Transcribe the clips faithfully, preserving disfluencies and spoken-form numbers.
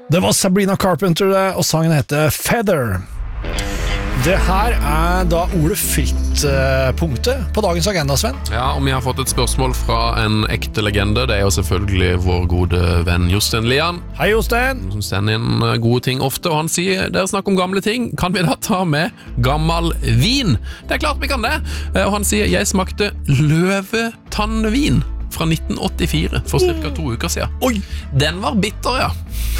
Det var Sabrina Carpenter, og sangen heter Feather. Det her er da Ole Fritt-punktet på dagens agenda, Sven. Ja, og vi har fått et spørsmål fra en ekte legende. Det er jo selvfølgelig vår gode venn Jostein Lian. Hei, Jostein! Som sender inn gode ting ofte, og han sier, dere snakker om gamle ting, kan vi da ta med gammel vin? Det er klart vi kan det! Og han sier, jeg smakte løvetannvin fra nitten åttifire, for cirka to uker siden. Oi! Den var bitter, ja.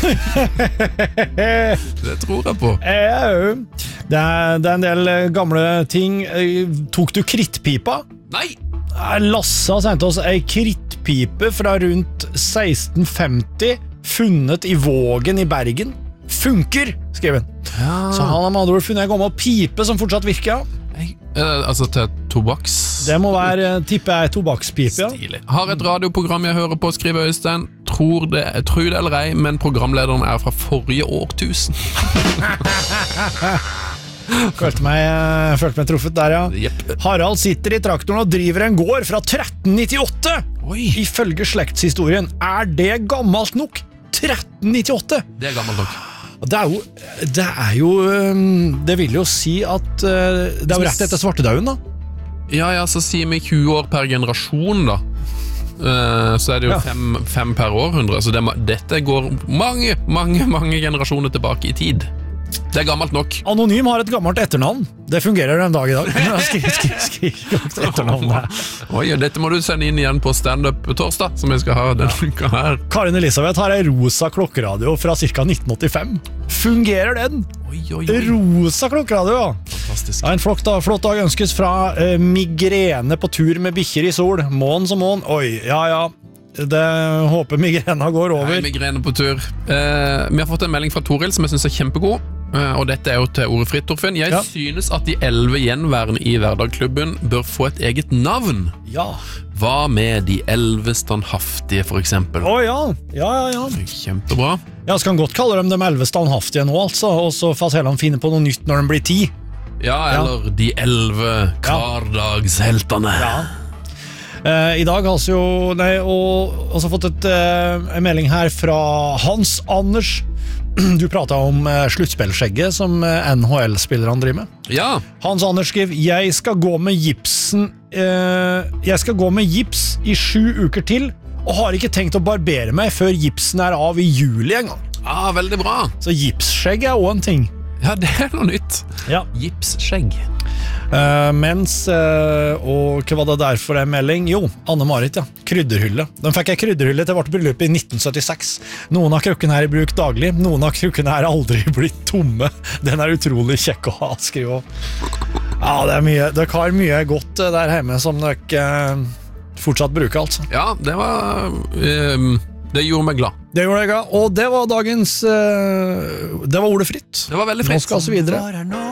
Det tror jeg på. Ja, det er, det er en del gamle ting. Tok du krittpipa? Nei! Lasse har sendt oss ei krittpipe fra rundt seksten femti, funnet i Vågen i Bergen. Funker, skrev han. Ja. Så han har med andre ord funnet en gammel pipe som fortsatt virker. Hey. Eh, altså til tobaks? Det må være, tipper jeg, tobakspipe, ja. Stilig. Har et radioprogram jeg hører på, skriver Øystein. Tror det, tror det eller ei, men programlederen er fra forrige årtusen. Følte meg, følte meg truffet der, ja. Yep. Harald sitter i traktoren og driver en gård fra tretten nittiåtte. Oi. Ifølge slektshistorien. Er det gammelt nok? tretten nittiåtte? Det er gammelt nok. Det er jo, det er jo, det vil jo si at det er jo rett etter svartedauden da. Ja, ja, så sier vi tjue år per generasjon da. Så er det jo Ja. fem, fem per århundre, så det, dette går mange, mange, mange generasjoner tilbake i tid. Det er gammelt nok. Anonym har et gammelt etternavn. Det fungerer en dag i dag. Skriv, skriv, skriv, skriv etternavn der. Oi, dette må du sende inn igjen på stand-up torsdag, som vi skal ha denne uka her. Karin Elisabeth har en rosa klokkeradio fra cirka nitten åttifem. Fungerer den? Oi, oi, oi. Rosa klokkeradio, ja. Fantastisk. Ja, en flott dag, flott dag ønskes fra uh, migrene på tur med bikkjer i sol. Mån som mån. Oi, ja, ja. Det håper migrena går over. Hei, migrene på tur. Eh, vi har fått en melding fra Toril som jeg synes er kjempegod. Eh, og dette er jo til ordet fritt, Torfinn. Jeg Ja. synes at de elleve gjenværende i Hverdagklubben bør få et eget navn. Ja. Hva med de elleve standhaftige, for eksempel? Å ja. Ja, ja, ja. Kjempebra. Ja, skal han godt kalle dem de elleve standhaftige nå, altså. Og så får Helland finne på noe nytt når de blir ti. Ja, eller de elleve hverdagsheltene. Ja. Uh, I dag har vi jo nei, og, også fått et, uh, en melding her fra Hans Anders. Du pratet om uh, sluttspillskjegget som uh, N H L-spillerne driver med. Ja. Hans Anders skriver: Jeg skal gå med gipsen uh, Jeg skal gå med gips i sju uker til, og har ikke tenkt å barbere meg før gipsen er av i juli en gang. Ah, veldig bra. Så gipsskjegg er også en ting. Ja, det er noe nytt. Ja. Gipsskjegg. Uh, mens, uh, og hva var det der for en melding? Jo, Anne-Marit, ja, krydderhylle. Den fikk jeg krydderhylle til vårt bryllup i nitten syttiseks. Noen av krukkene er i bruk daglig, noen av krukkene er aldri blitt tomme. Den er utrolig kjekk å ha, skriver hun. Ja, det er mye, dere har mye godt der hjemme som dere uh, fortsatt bruker, altså. Ja, det var um, det gjorde meg glad. Det gjorde jeg glad, og det var dagens uh, det var Ole Fritt. Det var veldig fritt. Nå skal vi videre.